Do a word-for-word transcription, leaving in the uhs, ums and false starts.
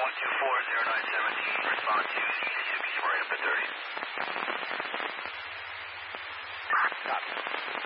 one two four zero nine seventeen, respond to Mississippi Spring up to thirty. Copy.